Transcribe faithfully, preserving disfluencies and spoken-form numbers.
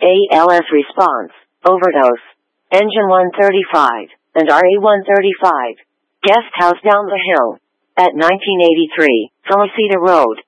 A L S response, overdose. Engine one thirty-five, and R A one thirty-five. Guest house down the hill. At nineteen eighty-three, Felicita Road.